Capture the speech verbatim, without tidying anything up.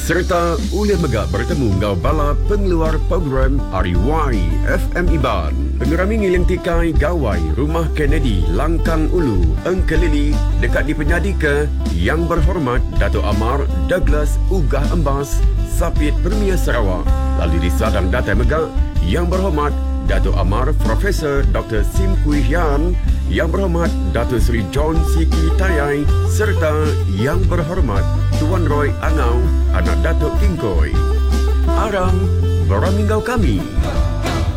serta ulih megak bertemu ngau bala pengeluar program R Y F M Iban. Pengerami ngiling tikai gawai Rumah Kennedy Langkang Ulu Engkelili dekat di Penyadika Yang Berhormat Dato' Amar Douglas Ugah Embas Sapit Premier Sarawak. Lalu di Sadang Datai Megak Yang Berhormat Dato' Amar Profesor Doktor Sim Kui Hian, Yang Berhormat Dato' Seri John Siki Tayai serta Yang Berhormat Tuan Roy Angau, anak Dato' Kingkoi. Aram, beramingau kami.